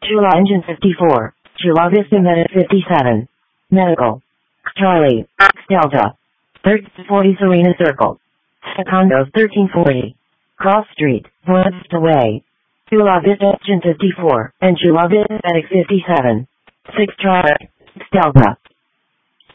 Chula Engine 54. Chula Vista Med 57. Medical. Charlie. Delta. 1340 Serena Circle. Secondos 1340. Cross Street, West Away. Chula Vista Engine 54, and Chula Vista Medic 57. 6 Charlie. Delta.